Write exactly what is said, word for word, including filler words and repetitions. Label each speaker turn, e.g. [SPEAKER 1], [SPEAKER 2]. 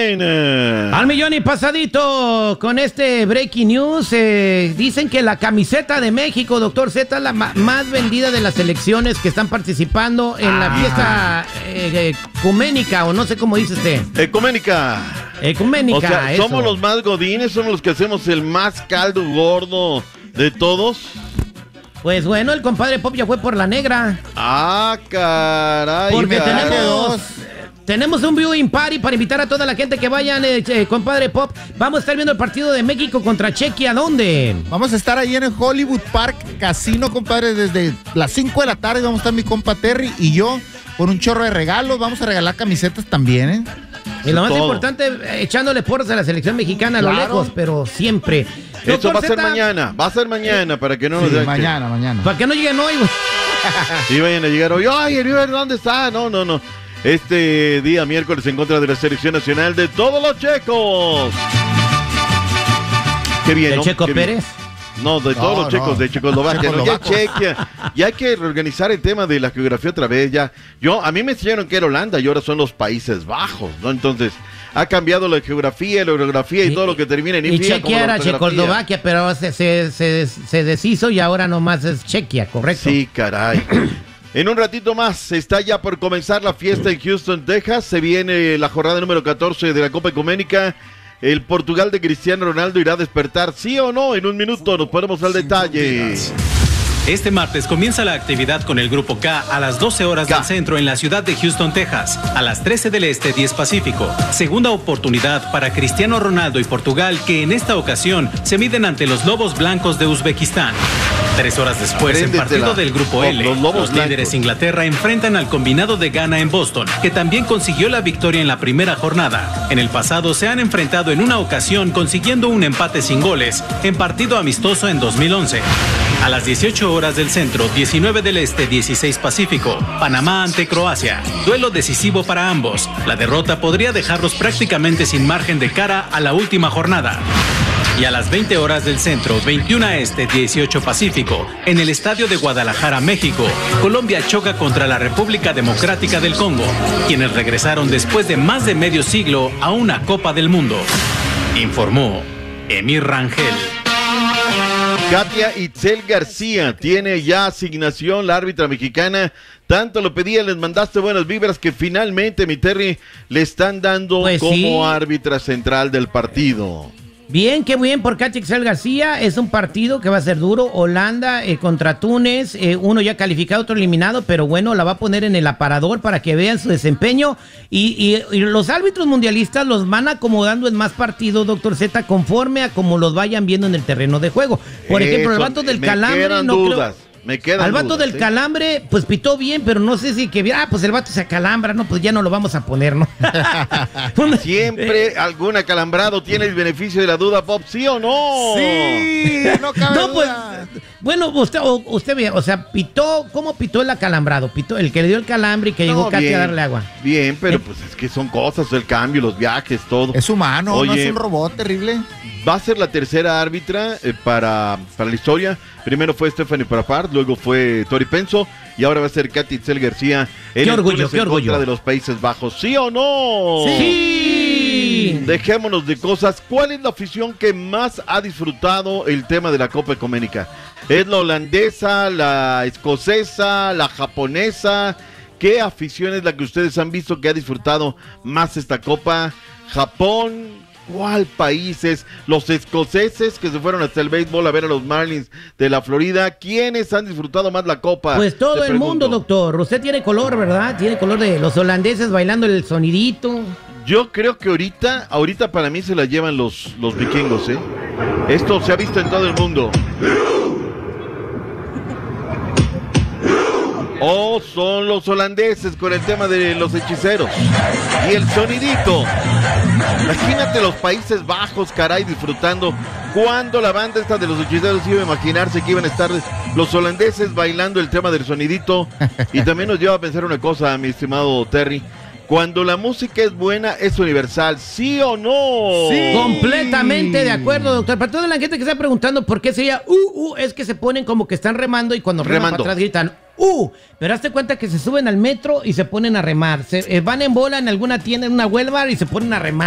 [SPEAKER 1] cien.
[SPEAKER 2] Al millón y pasadito con este breaking news. Eh, dicen que la camiseta de México, doctor Z, es la ma- más vendida de las selecciones que están participando en
[SPEAKER 1] Ah.
[SPEAKER 2] la fiesta eh, ecuménica, o no sé cómo dice usted.
[SPEAKER 1] Ecuménica.
[SPEAKER 2] Ecuménica,
[SPEAKER 1] O sea,
[SPEAKER 2] eso.
[SPEAKER 1] somos los más godines, somos los que hacemos el más caldo gordo de todos.
[SPEAKER 2] Pues bueno, el compadre Pop ya fue por la negra.
[SPEAKER 1] Ah, caray.
[SPEAKER 2] Porque
[SPEAKER 1] caray.
[SPEAKER 2] tenemos, tenemos un viewing party para invitar a toda la gente que vayan, eh, eh, compadre Pop. Vamos a estar viendo el partido de México contra Chequia. ¿Dónde?
[SPEAKER 3] Vamos a estar ahí en el Hollywood Park Casino, compadre, desde las cinco de la tarde. Vamos a estar mi compa Terry y yo con un chorro de regalos. Vamos a regalar camisetas también, ¿eh?
[SPEAKER 2] Y lo más
[SPEAKER 1] Todo.
[SPEAKER 2] importante, eh, echándole porras a la selección mexicana a lo
[SPEAKER 3] Claro.
[SPEAKER 2] lejos, pero siempre.
[SPEAKER 1] Eso
[SPEAKER 2] Doctor
[SPEAKER 1] va a ser
[SPEAKER 2] Z,
[SPEAKER 1] mañana, va a ser mañana para que no nos
[SPEAKER 3] Sí,
[SPEAKER 1] digan
[SPEAKER 3] mañana, mañana.
[SPEAKER 2] ¿Para qué no lleguen hoy, güey?
[SPEAKER 1] que- Y vayan a llegar hoy. Ay, el River, ¿dónde está? No, no, no. Este día miércoles en contra de la selección nacional de todos los checos. Qué bien,
[SPEAKER 2] ¿El
[SPEAKER 1] ¿no?
[SPEAKER 2] Checo
[SPEAKER 1] Qué bien.
[SPEAKER 2] Pérez?
[SPEAKER 1] No, de todos
[SPEAKER 3] No,
[SPEAKER 1] los checos,
[SPEAKER 3] no.
[SPEAKER 1] de Checoslovaquia. No, ya
[SPEAKER 3] Checoslovacos.
[SPEAKER 1] Chequia. Ya hay que reorganizar el tema de la geografía otra vez. Ya, yo, a mí me enseñaron que era Holanda y ahora son los Países Bajos, ¿no? Entonces, ha cambiado la geografía, la orografía y, todo lo que termina en
[SPEAKER 2] Y
[SPEAKER 1] Y,
[SPEAKER 2] Chequia era Checoslovaquia, pero se, se, se, se deshizo y ahora nomás es Chequia, ¿correcto?
[SPEAKER 1] Sí, caray. En un ratito más está ya por comenzar la fiesta en Houston, Texas. Se viene la jornada número catorce de la Copa Ecuménica. El Portugal de Cristiano Ronaldo irá a despertar, ¿sí o no? En un minuto nos ponemos al detalle.
[SPEAKER 4] Este martes comienza la actividad con el Grupo K a las doce horas
[SPEAKER 1] K.
[SPEAKER 4] del centro en la ciudad de Houston, Texas, a las trece del este, diez Pacífico. Segunda oportunidad para Cristiano Ronaldo y Portugal, que en esta ocasión se miden ante los Lobos Blancos de Uzbekistán. Tres horas después, en
[SPEAKER 1] Apréndetela.
[SPEAKER 4] partido del Grupo
[SPEAKER 1] Los-
[SPEAKER 4] L,
[SPEAKER 1] los
[SPEAKER 4] los,
[SPEAKER 1] Lobos
[SPEAKER 4] líderes
[SPEAKER 1] Blancos.
[SPEAKER 4] Inglaterra enfrentan al combinado de Ghana en Boston, que también consiguió la victoria en la primera jornada. En el pasado se han enfrentado en una ocasión consiguiendo un empate sin goles en partido amistoso en dos mil once. A las dieciocho horas del centro, diecinueve del este, dieciséis Pacífico, Panamá ante Croacia. Duelo decisivo para ambos. La derrota podría dejarlos prácticamente sin margen de cara a la última jornada. Y a las veinte horas del centro, veintiuno este, dieciocho Pacífico, en el estadio de Guadalajara, México, Colombia choca contra la República Democrática del Congo, quienes regresaron después de más de medio siglo a una Copa del Mundo. Informó Emir Rangel.
[SPEAKER 1] Katia Itzel García tiene ya asignación, la árbitra mexicana. Tanto lo pedía, les mandaste buenas vibras que finalmente, mi Terry, le están dando
[SPEAKER 2] Pues
[SPEAKER 1] como
[SPEAKER 2] sí.
[SPEAKER 1] árbitra central del partido.
[SPEAKER 2] Bien, qué bien por Katia Ixel García. Es un partido que va a ser duro. Holanda eh, contra Túnez. Eh, uno ya calificado, otro eliminado. Pero bueno, la va a poner en el aparador para que vean su desempeño. Y, y- y los árbitros mundialistas los van acomodando en más partidos, doctor Z, conforme a como los vayan viendo en el terreno de juego. Por ejemplo, el
[SPEAKER 1] Eso,
[SPEAKER 2] vato del
[SPEAKER 1] me
[SPEAKER 2] calambre.
[SPEAKER 1] quedan
[SPEAKER 2] no creo-
[SPEAKER 1] dudas, me quedan
[SPEAKER 2] Al vato
[SPEAKER 1] dudas,
[SPEAKER 2] del
[SPEAKER 1] ¿eh?
[SPEAKER 2] calambre, pues pitó bien, pero no sé si que. Ah, pues el vato se acalambra. No, pues ya no lo vamos a poner, ¿no?
[SPEAKER 1] Siempre algún acalambrado tiene el beneficio de la duda, Pop, ¿sí o no?
[SPEAKER 3] Sí, no cabe
[SPEAKER 2] No, pues,
[SPEAKER 3] duda.
[SPEAKER 2] bueno, usted, o- usted ve, o sea, pitó, ¿cómo pitó el acalambrado? Pitó el que le dio el calambre y que llegó
[SPEAKER 1] No,
[SPEAKER 2] Katia
[SPEAKER 1] bien,
[SPEAKER 2] a darle agua.
[SPEAKER 1] Bien, pero
[SPEAKER 2] Eh.
[SPEAKER 1] pues es que son cosas, el cambio, los viajes, todo.
[SPEAKER 3] Es humano, no
[SPEAKER 1] Oye,
[SPEAKER 3] es un robot terrible.
[SPEAKER 1] va a ser la tercera árbitra eh, para, para la historia. Primero fue Stephanie Parapart, luego fue Tori Penso y ahora va a ser Katia Itzel García. En
[SPEAKER 2] Qué
[SPEAKER 1] el
[SPEAKER 2] orgullo,
[SPEAKER 1] Túnez
[SPEAKER 2] qué
[SPEAKER 1] en
[SPEAKER 2] orgullo.
[SPEAKER 1] contra de los Países Bajos, ¿sí o no?
[SPEAKER 2] ¡Sí!
[SPEAKER 1] Dejémonos de cosas. ¿Cuál es la afición que más ha disfrutado el tema de la Copa Ecuménica? ¿Es la holandesa, la escocesa, la japonesa? ¿Qué afición es la que ustedes han visto que ha disfrutado más esta Copa? ¿Japón? ¿Cuál países? Los escoceses que se fueron hasta el béisbol a ver a los Marlins de la Florida. ¿Quiénes han disfrutado más la Copa?
[SPEAKER 2] Pues todo
[SPEAKER 1] Te
[SPEAKER 2] el
[SPEAKER 1] pregunto.
[SPEAKER 2] mundo, doctor. Usted tiene color, ¿verdad? Tiene color de los holandeses bailando el sonidito.
[SPEAKER 1] Yo creo que ahorita, ahorita para mí se la llevan los, los vikingos, ¿eh? Esto se ha visto en todo el mundo. O son los holandeses con el tema de los hechiceros. Y el sonidito. Imagínate los Países Bajos, caray, disfrutando. Cuando la banda esta de los hechiceros iba a imaginarse que iban a estar los holandeses bailando el tema del sonidito. Y también nos lleva a pensar una cosa, mi estimado Terry. Cuando la música es buena, es universal, ¿sí o no?
[SPEAKER 3] Sí.
[SPEAKER 2] Completamente de acuerdo, doctor. Para toda la gente que está preguntando por qué sería uh, uh, es que se ponen como que están remando y cuando reman
[SPEAKER 1] Remando.
[SPEAKER 2] para atrás gritan uh. Pero hazte cuenta que se suben al metro y se ponen a remar. Se eh, van en bola en alguna tienda, en una Huelva y se ponen a remar.